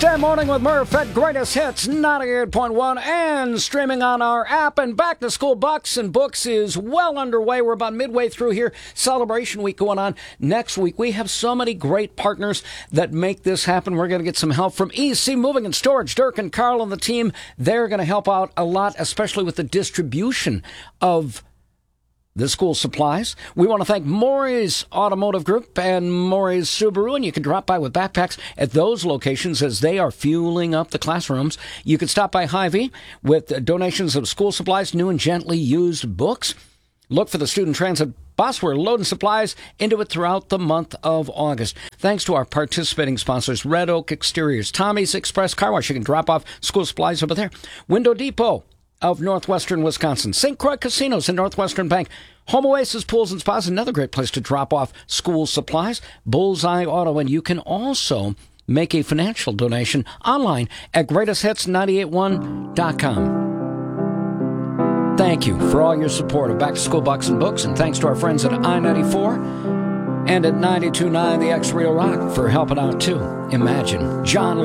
Tuesday morning with Murph at Greatest Hits 98.1 and streaming on our app. And Back to School Bucks and Books is well underway. We're about midway through here. Celebration week going on next week. We have so many great partners that make this happen. We're going to get some help from EC Moving and Storage. Dirk and Carl and the team, they're going to help out a lot, especially with the distribution of the school supplies. We want to thank Maury's Automotive Group and Maury's Subaru, and you can drop by with backpacks at those locations as they are fueling up the classrooms. You can stop by Hy-Vee with donations of school supplies, new and gently used books. Look for the Student Transit bus. We're loading supplies into it throughout the month of August. Thanks to our participating sponsors, Red Oak Exteriors, Tommy's Express Car Wash. You can drop off school supplies over there. Window Depot of northwestern Wisconsin. St. Croix Casinos and Northwestern Bank. Home Oasis Pools and Spas, another great place to drop off school supplies. Bullseye Auto, and you can also make a financial donation online at greatesthits981.com. Thank you for all your support of Back to School Bucks and Books, and thanks to our friends at I-94 and at 92.9 The X Real Rock for helping out too. Imagine John